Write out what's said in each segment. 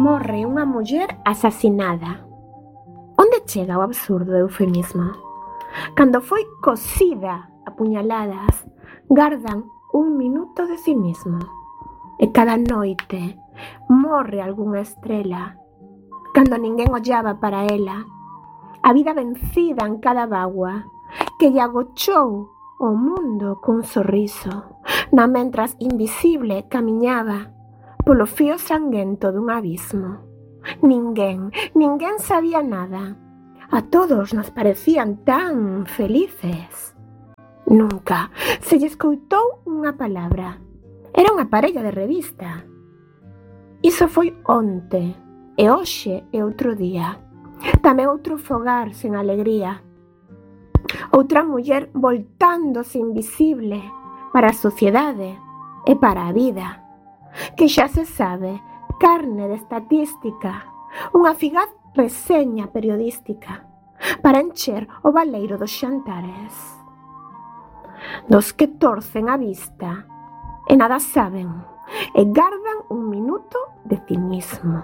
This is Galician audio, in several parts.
morre unha muller asasinada. Onde chega o absurdo eufemismo? Cando foi cosida a puñaladas, gardan un minuto de cinismo. E cada noite morre algunha estrela, cando ninguén ollaba para ela. A vida vencida en cada bagua, que lle agochou o mundo cun sorriso, na mentras invisible camiñaba polo fío sanguento dun abismo. Ninguén sabía nada. A todos nos parecían tan felices. Nunca se lle escoitou unha palabra. Era unha parella de revista. Iso foi onte, e hoxe é outro día. Tamén outro fogar sen alegría. Outra muller voltándose invisible para a sociedade e para a vida, que xa se sabe, carne de estatística, unha figaz reseña periodística para encher o baleiro dos xantares. Dos que torcen a vista e nada saben e gardan un minuto de cinismo.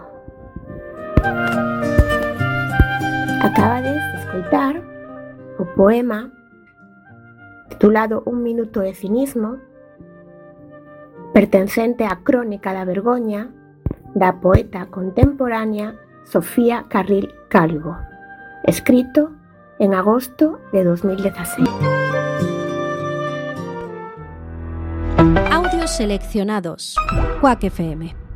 Acabades de escoitar o poema titulado Un minuto de cinismo, pertencente á Crónica da vergoña da poeta contemporánea Sofía Carril Calvo, escrito en agosto de 2016. Audios seleccionados. Quack FM.